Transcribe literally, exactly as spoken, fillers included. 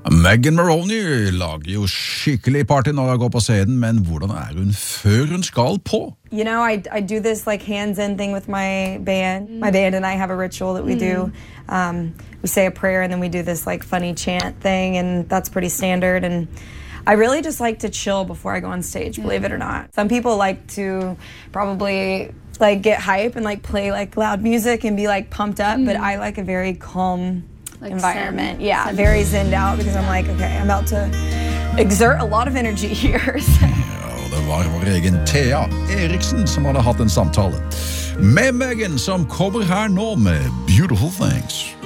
Megan Maroney lager jo skikkelig party når hun går på scenen, men hvordan er hun før hun skal på? You know, I, I do this like hands-in thing with my band. Mm. My band and I have a ritual that we mm. do. Um, we say a prayer and then we do this like funny chant thing, and that's pretty standard. And I really just like to chill before I go on stage, believe it or not. Some people like to probably like get hype and like play like loud music and be like pumped up, mm. but I like a very calm like environment. Zen. Yeah, zen. Very zenned out because I'm like, okay, I'm about to exert a lot of energy here. Ja, og det var vår egen Thea Eriksen som hadde hatt en samtale med Megan, som kommer her nå med Beautiful Things.